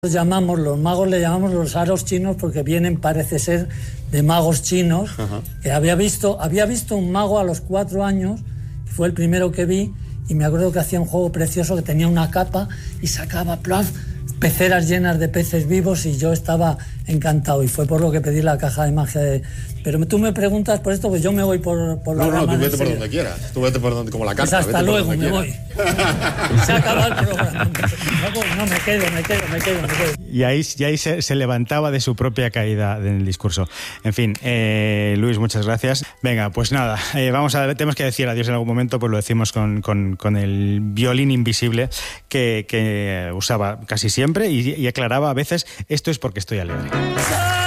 Los magos le llamamos los aros chinos porque vienen, parece ser, de magos chinos. Ajá. Que había visto un mago a los 4 años, que fue el primero que vi, y me acuerdo que hacía un juego precioso, que tenía una capa y sacaba peceras llenas de peces vivos, y yo estaba encantado, y fue por lo que pedí la caja de magia de... Pero tú me preguntas por esto, pues yo me voy por la rama. No, tú vete por donde quieras, tú vete por donde, como la carta. Pues hasta luego, me voy. Se acaba el programa. No, me quedo. Y ahí se levantaba de su propia caída en el discurso. En fin, Luis, muchas gracias. Venga, pues nada, tenemos que decir adiós en algún momento, pues lo decimos con el violín invisible que usaba casi siempre y aclaraba a veces: esto es porque estoy alegre.